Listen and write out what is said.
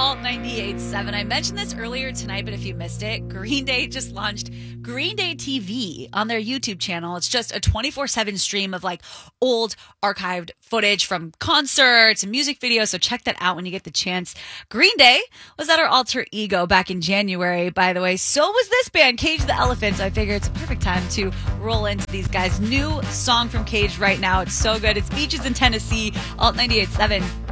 Alt 98.7. I mentioned this earlier tonight, but if you missed it, Green Day just launched Green Day TV on their YouTube channel. It's just a 24/7 stream of like old archived footage from concerts and music videos. So check that out when you get the chance. Green Day was at our Alter Ego back in January, by the way. So was this band, Cage the Elephant. So I figure it's a perfect time to roll into these guys' new song from Cage right now. It's so good. It's Beaches in Tennessee, Alt 98.7.